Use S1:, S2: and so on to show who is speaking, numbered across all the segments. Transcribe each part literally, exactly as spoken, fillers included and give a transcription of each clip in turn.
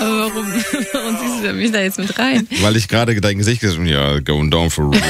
S1: Aber warum, warum ziehst du mich da jetzt mit rein?
S2: Weil ich gerade dein Gesicht gesehen habe, ja, going down for real.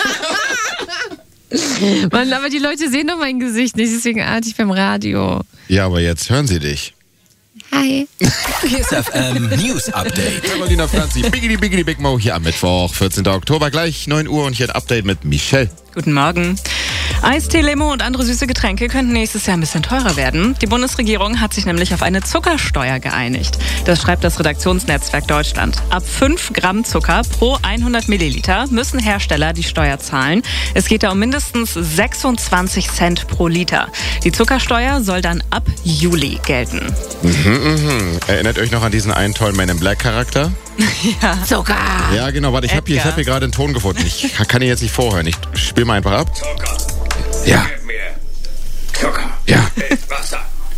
S1: Mann, aber die Leute sehen doch mein Gesicht nicht, deswegen arte ich beim Radio.
S2: Ja, aber jetzt hören sie dich.
S1: Hi.
S3: Kiss F M News Update.
S2: Carolina Franzi, Biggity Biggity Big Mo hier am Mittwoch, vierzehnten Oktober, gleich neun Uhr und hier ein Update mit Michelle.
S4: Guten Morgen. Eistee, Limo und andere süße Getränke könnten nächstes Jahr ein bisschen teurer werden. Die Bundesregierung hat sich nämlich auf eine Zuckersteuer geeinigt. Das schreibt das Redaktionsnetzwerk Deutschland. Ab fünf Gramm Zucker pro hundert Milliliter müssen Hersteller die Steuer zahlen. Es geht da um mindestens sechsundzwanzig Cent pro Liter. Die Zuckersteuer soll dann ab Juli gelten.
S2: Mhm, mhm. Erinnert euch noch an diesen einen tollen Man in Black Charakter?
S4: Ja.
S1: Zucker.
S2: Ja, genau. Warte, ich habe hier, ich hab hier gerade einen Ton gefunden. Ich kann ihn jetzt nicht vorhören. Ich spiele mal einfach ab.
S5: Zucker.
S2: Ja.
S5: Gib mir Zucker.
S2: Ja.
S5: Mit Wasser.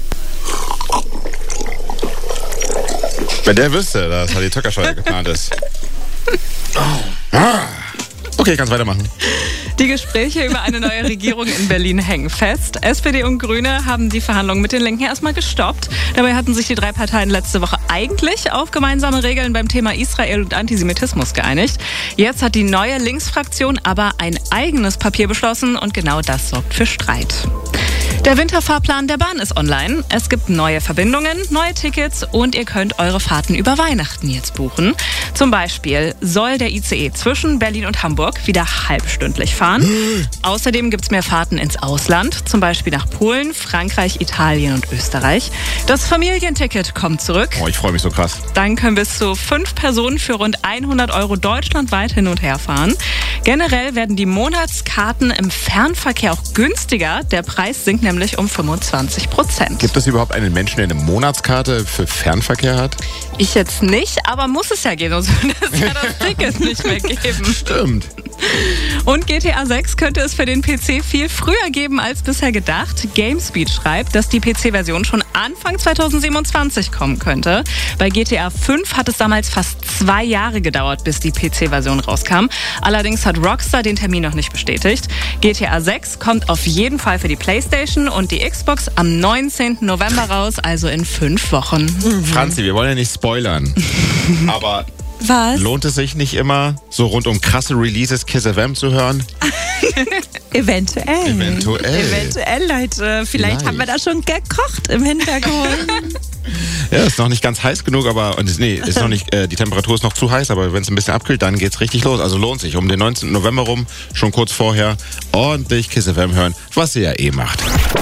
S2: Wenn der wüsste, dass die Zuckersteuer geplant ist. Ah. Okay, kannst weitermachen.
S4: Die Gespräche über eine neue Regierung in Berlin hängen fest. S P D und Grüne haben die Verhandlungen mit den Linken erstmal gestoppt. Dabei hatten sich die drei Parteien letzte Woche eigentlich auf gemeinsame Regeln beim Thema Israel und Antisemitismus geeinigt. Jetzt hat die neue Linksfraktion aber ein eigenes Papier beschlossen und genau das sorgt für Streit. Der Winterfahrplan der Bahn ist online. Es gibt neue Verbindungen, neue Tickets und ihr könnt eure Fahrten über Weihnachten jetzt buchen. Zum Beispiel soll der I C E zwischen Berlin und Hamburg wieder halbstündlich fahren. Außerdem gibt es mehr Fahrten ins Ausland, zum Beispiel nach Polen, Frankreich, Italien und Österreich. Das Familienticket kommt zurück.
S2: Oh, ich freue mich so krass.
S4: Dann können bis zu fünf Personen für rund hundert Euro deutschlandweit hin und her fahren. Generell werden die Monatskarten im Fernverkehr auch günstiger. Der Preis sinkt nämlich um fünfundzwanzig Prozent.
S2: Gibt es überhaupt einen Menschen, der eine Monatskarte für Fernverkehr hat?
S4: Ich jetzt nicht, aber muss es ja gehen, sonst würde es ja das Ticket nicht mehr geben.
S2: Stimmt.
S4: Und G T A sechs könnte es für den P C viel früher geben als bisher gedacht. GameSpeed schreibt, dass die P C-Version schon Anfang zweitausendsiebenundzwanzig kommen könnte. Bei G T A fünf hat es damals fast zwei Jahre gedauert, bis die P C-Version rauskam. Allerdings hat Rockstar den Termin noch nicht bestätigt. G T A sechs kommt auf jeden Fall für die PlayStation und die Xbox am neunzehnten November raus, also in fünf Wochen.
S2: Mhm. Franzi, wir wollen ja nicht spoilern, aber
S1: Was?
S2: lohnt es sich nicht immer, so rund um krasse Releases Kiss F M zu hören?
S1: Eventuell.
S2: Eventuell.
S1: Eventuell, Leute. Vielleicht,
S2: Vielleicht
S1: haben wir da schon gekocht im Hintergrund.
S2: Ja, ist noch nicht ganz heiß genug, aber und nee, ist noch nicht, äh, die Temperatur ist noch zu heiß, aber wenn es ein bisschen abkühlt, dann geht's richtig los. Also lohnt sich. Um den neunzehnten November rum, schon kurz vorher, ordentlich Kiss F M hören, was ihr ja eh macht.